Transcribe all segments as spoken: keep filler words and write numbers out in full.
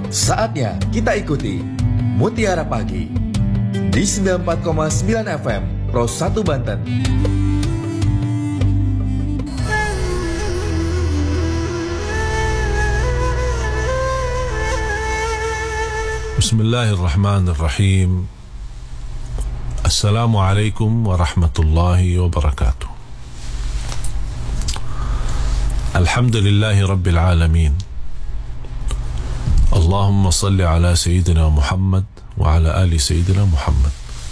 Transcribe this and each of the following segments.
Saatnya kita ikuti Mutiara Pagi di sembilan puluh empat koma sembilan F M Pro satu Banten. Bismillahirrahmanirrahim. Assalamualaikum warahmatullahi wabarakatuh. Alhamdulillahi rabbil alamin. Allahumma salli ala Sayyidina Muhammad wa ala ali Sayyidina Muhammad.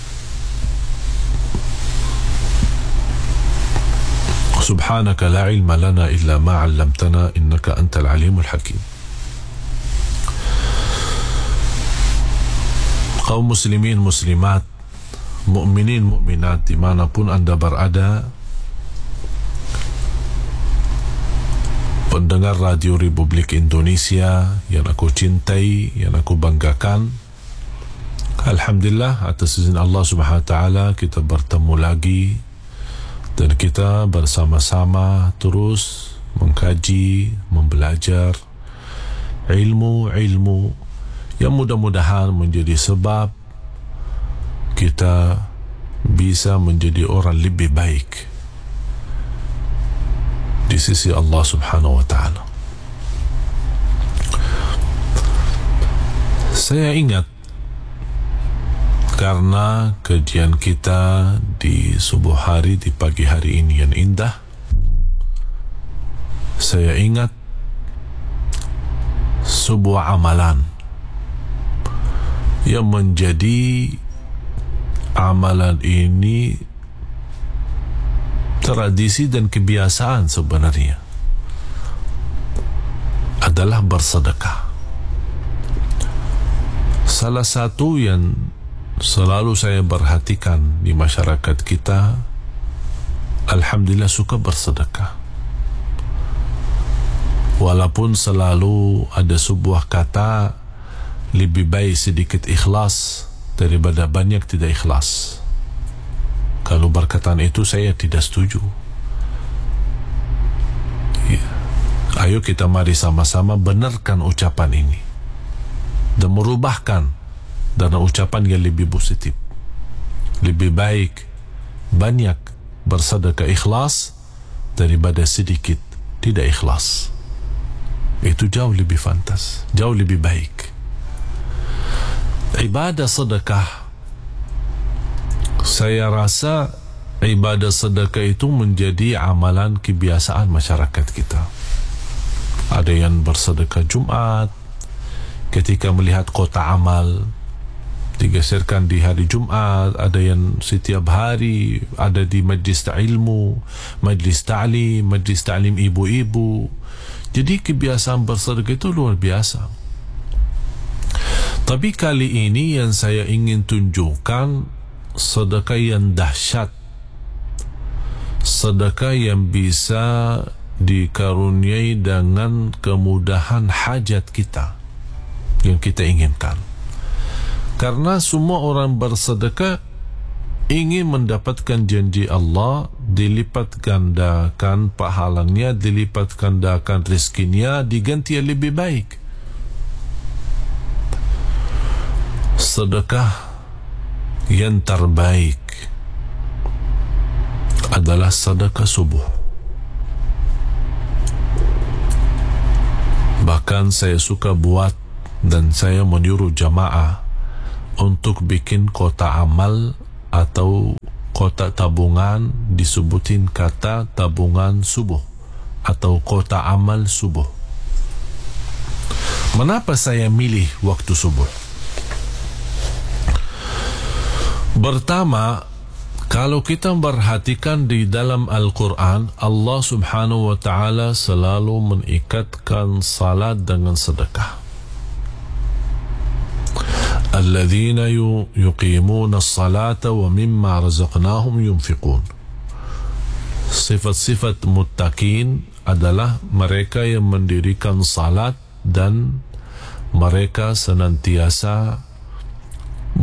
Subhanaka la ilma lana illa ma 'allamtana innaka antal alimul hakim. Kaum muslimin muslimat, mukminin mukminat dimanapun anda berada, pendengar Radio Republik Indonesia yang aku cintai, yang aku banggakan, alhamdulillah atas izin Allah Subhanahu wa taala kita bertemu lagi dan kita bersama-sama terus mengkaji, membelajar ilmu-ilmu yang mudah-mudahan menjadi sebab kita bisa menjadi orang lebih baik di sisi Allah Subhanahu wa taala. Saya ingat karena kajian kita di subuh hari, di pagi hari ini yang indah, saya ingat sebuah amalan yang menjadi amalan ini tradisi dan kebiasaan sebenarnya adalah bersedekah. Salah satu yang selalu saya perhatikan di masyarakat kita, alhamdulillah suka bersedekah. Walaupun selalu ada sebuah kata, lebih baik sedikit ikhlas daripada banyak tidak ikhlas. Kalau perkataan itu saya tidak setuju. Ya. Ayo kita mari sama-sama benarkan ucapan ini dan merubahkan dengan ucapan yang lebih positif. Lebih baik banyak bersedekah ikhlas daripada sedikit tidak ikhlas. Itu jauh lebih fantas, jauh lebih baik. Ibadah sedekah, saya rasa ibadah sedekah itu menjadi amalan kebiasaan masyarakat kita. Ada yang bersedekah Jumat ketika melihat kota amal digeserkan di hari Jumat, ada yang setiap hari ada di majlis ilmu, majlis ta'lim, majlis ta'lim ibu-ibu. Jadi kebiasaan bersedekah itu luar biasa. Tapi kali ini yang saya ingin tunjukkan sedekah yang dahsyat, sedekah yang bisa dikaruniai dengan kemudahan hajat kita yang kita inginkan. Karena semua orang bersedekah ingin mendapatkan janji Allah, dilipat gandakan pahalanya, dilipat gandakan rezekinya, diganti yang lebih baik. Sedekah yang terbaik adalah sedekah subuh. Bahkan saya suka buat dan saya menyuruh jamaah untuk bikin kotak amal atau kotak tabungan, disebutin kata tabungan subuh atau kotak amal subuh. Mengapa saya milih waktu subuh? Pertama, kalau kita perhatikan di dalam Al-Quran, Allah Subhanahu wa ta'ala selalu mengikatkan salat dengan sedekah. Alladzina yuqimuna as-salata wa mimma razaqnahum yunfiqun. Sifat-sifat muttaqin adalah mereka yang mendirikan salat dan mereka senantiasa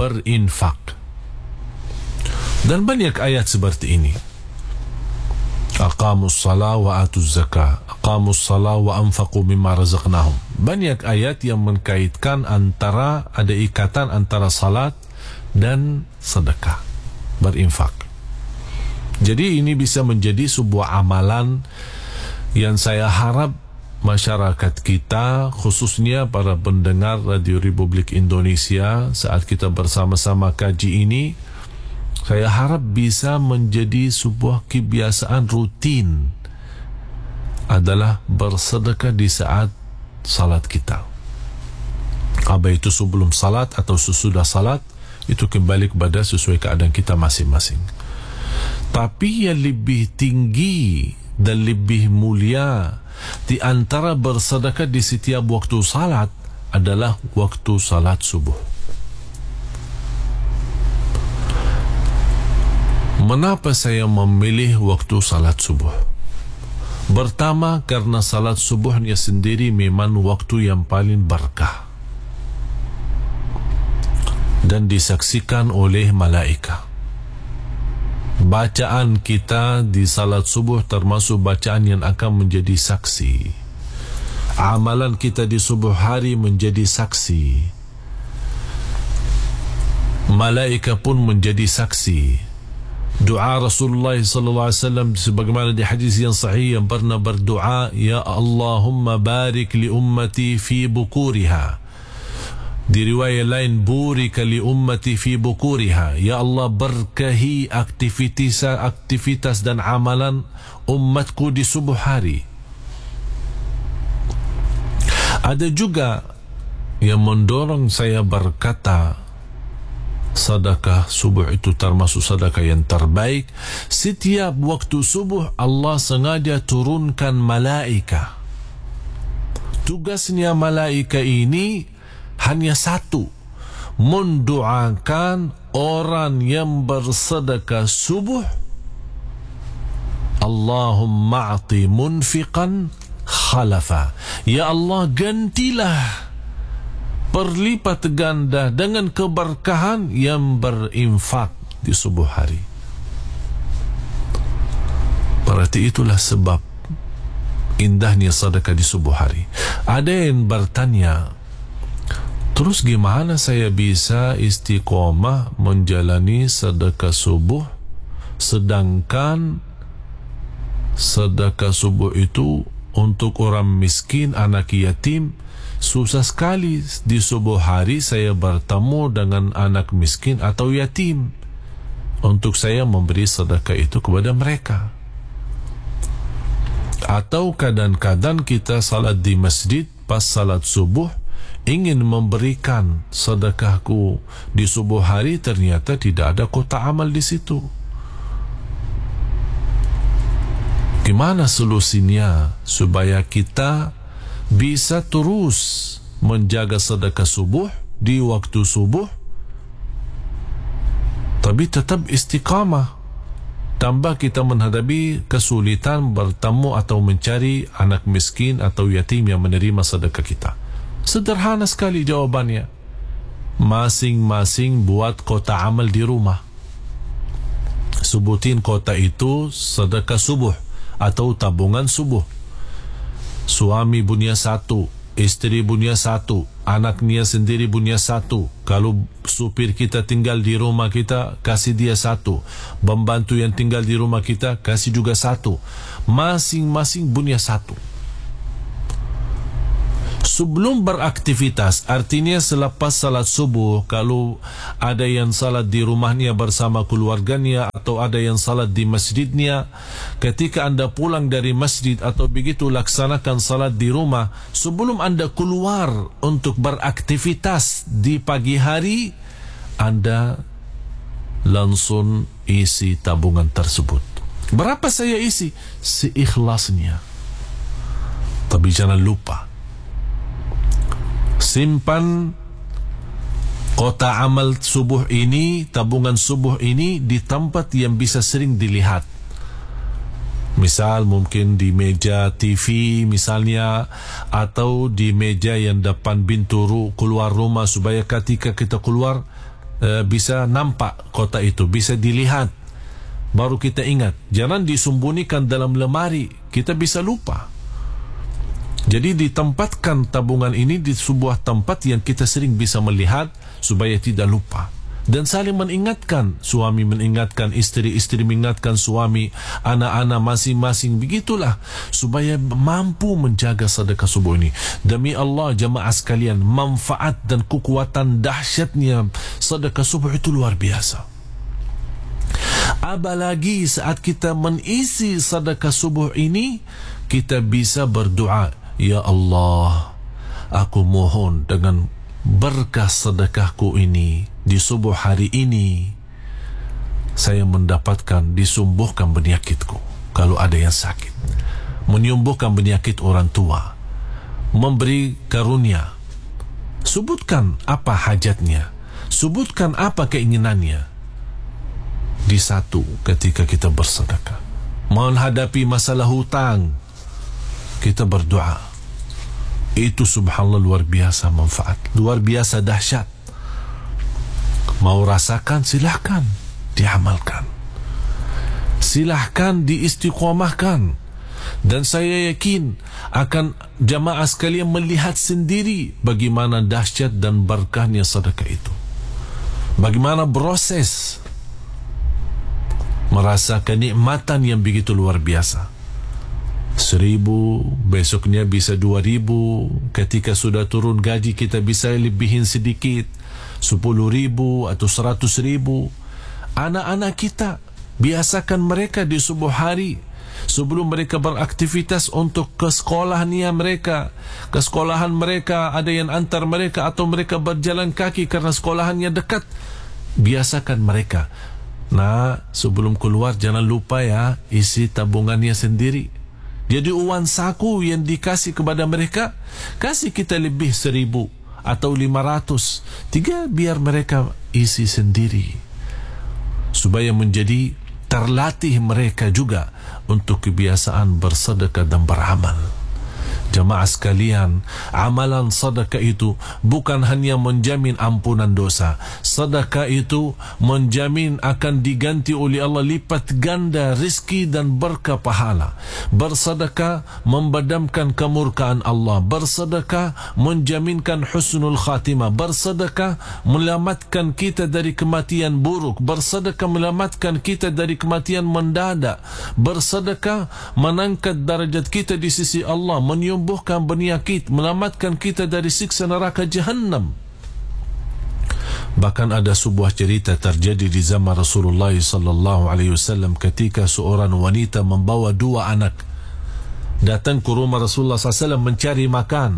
berinfak. Dan banyak ayat seperti ini. Aqamus salah wa atuz zakah, aqamus salah wa anfaqu mimma razaqnahum. Banyak ayat yang mengkaitkan antara, ada ikatan antara salat dan sedekah, berinfak. Jadi ini bisa menjadi sebuah amalan yang saya harap masyarakat kita, khususnya para pendengar Radio Republik Indonesia, saat kita bersama-sama kaji ini, saya harap bisa menjadi sebuah kebiasaan rutin, adalah bersedekah di saat salat kita. Apa itu sebelum salat atau sesudah salat, itu kembali kepada sesuai keadaan kita masing-masing. Tapi yang lebih tinggi dan lebih mulia di antara bersedekah di setiap waktu salat adalah waktu salat subuh. Mengapa saya memilih waktu salat subuh? Pertama, karena salat subuhnya sendiri memang waktu yang paling berkah dan disaksikan oleh malaikat. Bacaan kita di salat subuh termasuk bacaan yang akan menjadi saksi. Amalan kita di subuh hari menjadi saksi. Malaikat pun menjadi saksi. Doa Rasulullah sallallahu alaihi wasallam sebagaimana di hadis yang sahih yang pernah berdoa, ya Allahumma barik li ummati fi bukuriha. Di riwayat lain, burika li ummati fi bukuriha. Ya Allah, berkahi aktivitas aktivitas dan amalan umatku di subuh hari. Ada juga yang mendorong saya berkata sedekah subuh itu termasuk sedekah yang terbaik. Setiap waktu subuh Allah sengaja turunkan malaikat. Tugasnya malaikat ini hanya satu, mendoakan orang yang bersedekah subuh, Allahumma a'ti munfiqan khalafa. Ya Allah, gantilah berlipat ganda dengan keberkahan yang berinfak di subuh hari. Berarti itulah sebab indahnya sedekah di subuh hari. Ada yang bertanya, terus gimana saya bisa istiqomah menjalani sedekah subuh, sedangkan sedekah subuh itu untuk orang miskin, anak yatim? Susah sekali di subuh hari saya bertemu dengan anak miskin atau yatim untuk saya memberi sedekah itu kepada mereka. Atau kadang-kadang kita salat di masjid, pas salat subuh ingin memberikan sedekahku di subuh hari, ternyata tidak ada kotak amal di situ. Gimana solusinya supaya kita bisa terus menjaga sedekah subuh di waktu subuh, tapi tetap istiqamah tambah kita menghadapi kesulitan bertemu atau mencari anak miskin atau yatim yang menerima sedekah kita? Sederhana sekali jawabannya. Masing-masing buat kotak amal di rumah. Sebutin kotak itu sedekah subuh atau tabungan subuh. Suami punya satu, isteri punya satu, anaknya sendiri punya satu. Kalau supir kita tinggal di rumah kita, kasih dia satu. Pembantu yang tinggal di rumah kita, kasih juga satu. Masing-masing punya satu. Sebelum beraktivitas, artinya selepas salat subuh, kalau ada yang salat di rumahnya bersama keluarganya atau ada yang salat di masjidnya, ketika anda pulang dari masjid atau begitu laksanakan salat di rumah, sebelum anda keluar untuk beraktivitas di pagi hari, anda langsung isi tabungan tersebut. Berapa saya isi? Seikhlasnya. Tapi jangan lupa, simpan kotak amal subuh ini, tabungan subuh ini di tempat yang bisa sering dilihat. Misal mungkin di meja T V misalnya, atau di meja yang depan pintu keluar rumah, supaya ketika kita keluar e, bisa nampak kotak itu, bisa dilihat. baru kita ingat. Jangan disembunyikan dalam lemari, kita bisa lupa. Jadi ditempatkan tabungan ini di sebuah tempat yang kita sering bisa melihat supaya tidak lupa. Dan saling mengingatkan, suami mengingatkan istri, istri mengingatkan suami, anak-anak masing-masing, begitulah supaya mampu menjaga sedekah subuh ini. Demi Allah jemaah sekalian, manfaat dan kekuatan dahsyatnya sedekah subuh itu luar biasa. Apalagi saat kita mengisi sedekah subuh ini, kita bisa berdoa, ya Allah, aku mohon dengan berkah sedekahku ini di subuh hari ini, saya mendapatkan disembuhkan penyakitku kalau ada yang sakit, menyembuhkan penyakit orang tua, memberi karunia. Sebutkan apa hajatnya, sebutkan apa keinginannya. Di satu, ketika kita bersedekah, menghadapi masalah hutang, kita berdoa. Itu subhanallah luar biasa manfaat, luar biasa dahsyat. Mau rasakan, silahkan diamalkan, silahkan diistiqomahkan. Dan saya yakin akan jamaah sekalian melihat sendiri bagaimana dahsyat dan berkahnya sedekah itu, bagaimana proses merasakan nikmatan yang begitu luar biasa. Seribu, besoknya bisa dua ribu. Ketika sudah turun gaji, kita bisa lebihin sedikit, sepuluh ribu atau seratus ribu. Anak-anak kita, biasakan mereka di subuh hari sebelum mereka beraktivitas untuk ke sekolahannya mereka, ke sekolahan mereka, ada yang antar mereka atau mereka berjalan kaki karena sekolahannya dekat. Biasakan mereka. Nah, sebelum keluar jangan lupa ya, isi tabungannya sendiri. Jadi uang saku yang dikasih kepada mereka, kasih kita lebih seribu atau lima ratus, tiga biar mereka isi sendiri, supaya menjadi terlatih mereka juga untuk kebiasaan bersedekah dan beramal. Jemaah sekalian, amalan sedekah itu bukan hanya menjamin ampunan dosa. Sedekah itu menjamin akan diganti oleh Allah lipat ganda rizki dan berkah pahala. Bersedekah membadamkan kemurkaan Allah. Bersedekah menjaminkan husnul khatimah. Bersedekah menyelamatkan kita dari kematian buruk. Bersedekah menyelamatkan kita dari kematian mendadak. Bersedekah mengangkat darajat kita di sisi Allah, menyembuhkan bukan penyakit, menyelamatkan kita dari siksa neraka Jahannam. Bahkan ada sebuah cerita terjadi di zaman Rasulullah sallallahu alaihi wasallam ketika seorang wanita membawa dua anak datang ke rumah Rasulullah sallallahu alaihi wasallam mencari makan.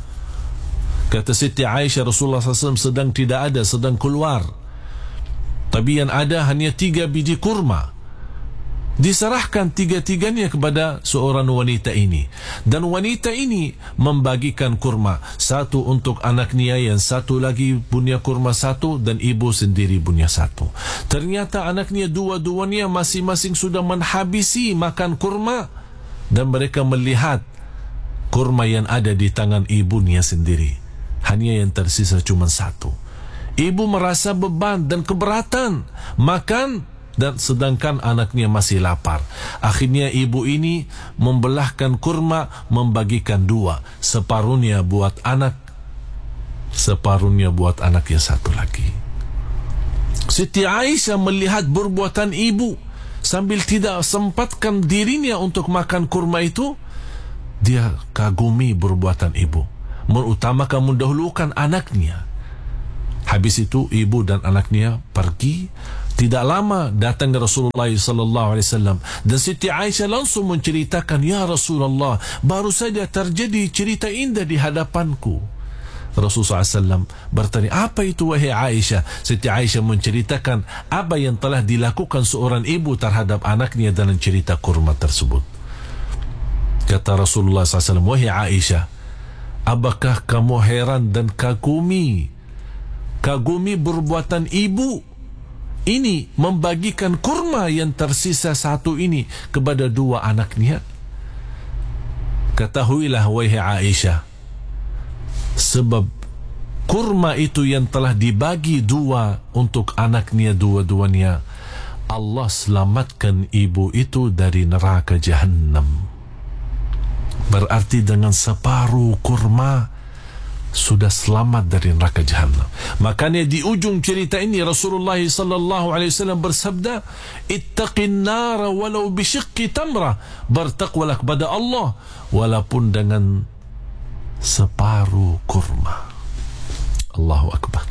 Kata Siti Aisyah, Rasulullah sallallahu alaihi wasallam sedang tidak ada, sedang keluar, tapi yang ada hanya tiga biji kurma. Diserahkan tiga-tiganya kepada seorang wanita ini, dan wanita ini membagikan kurma, satu untuk anaknya, yang satu lagi punya kurma satu, dan ibu sendiri punya satu. Ternyata anaknya dua-duanya masing-masing sudah menghabisi makan kurma, dan mereka melihat kurma yang ada di tangan ibunya sendiri, hanya yang tersisa cuma satu. Ibu merasa beban dan keberatan makan, dan sedangkan anaknya masih lapar. Akhirnya ibu ini membelahkan kurma, membagikan dua, separuhnya buat anak, separuhnya buat anak yang satu lagi. Siti Aisyah melihat perbuatan ibu, sambil tidak sempatkan dirinya untuk makan kurma itu, dia kagumi perbuatan ibu, mengutamakan, mendahulukan anaknya. Habis itu ibu dan anaknya pergi. Tidak lama datang Rasulullah sallallahu alaihi wasallam, dan Siti Aisyah langsung menceritakan, ya Rasulullah, baru saja terjadi cerita indah di hadapanku. Rasulullah sallallahu alaihi wasallam bertanya, apa itu wahai Aisyah? Siti Aisyah menceritakan apa yang telah dilakukan seorang ibu terhadap anaknya dalam cerita kurma tersebut. Kata Rasulullah sallallahu alaihi wasallam, wahai Aisyah, apakah kamu heran dan kagumi kagumi perbuatan ibu ini membagikan kurma yang tersisa satu ini kepada dua anaknya? Ketahuilah wahai Aisyah, sebab kurma itu yang telah dibagi dua untuk anaknya dua-duanya, Allah selamatkan ibu itu dari neraka Jahannam. Berarti dengan separuh kurma sudah selamat dari neraka Jahannam. Makanya di ujung cerita ini Rasulullah sallallahu alaihi wasallam bersabda, "Ittaqin nar walau bi syiqqi tamrah." Bertakwalah kepada Allah walaupun dengan separuh kurma. Allahu akbar.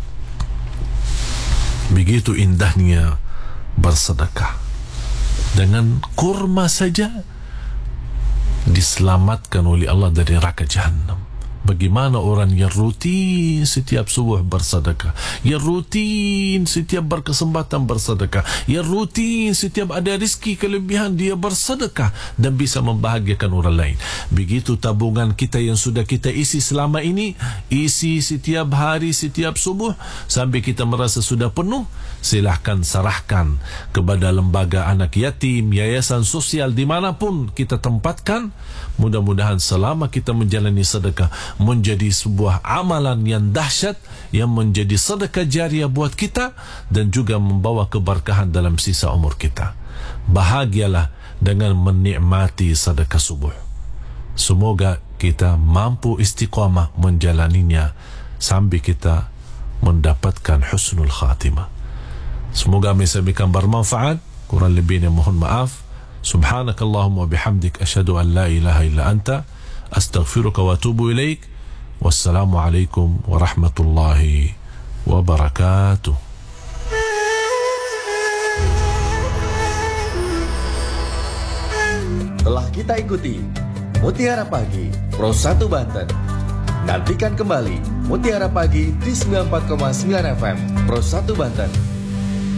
Begitu indahnya bersedekah. Dengan kurma saja diselamatkan oleh Allah dari neraka Jahannam. Bagaimana orang yang rutin setiap subuh bersedekah, yang rutin setiap berkesempatan bersedekah, yang rutin setiap ada rezeki kelebihan dia bersedekah dan bisa membahagiakan orang lain. Begitu tabungan kita yang sudah kita isi selama ini, isi setiap hari, setiap subuh sampai kita merasa sudah penuh, silahkan serahkan kepada lembaga anak yatim, yayasan sosial dimanapun kita tempatkan. Mudah-mudahan selama kita menjalani sedekah menjadi sebuah amalan yang dahsyat, yang menjadi sedekah jariah buat kita dan juga membawa keberkahan dalam sisa umur kita. Bahagialah dengan menikmati sedekah subuh. Semoga kita mampu istiqamah menjalaninya sampai kita mendapatkan husnul khatimah. Semoga menyampaikan bermanfaat. Kurang lebihnya mohon maaf. Subhanakallahumma bihamdik asyhadu an la ilaha illa anta astaghfiruka wa atubu ilaik. Wassalamu alaikum warahmatullahi wabarakatuh. Telah kita ikuti Mutiara Pagi Pro satu Banten. Nantikan kembali Mutiara Pagi di sembilan puluh empat koma sembilan F M Pro satu Banten.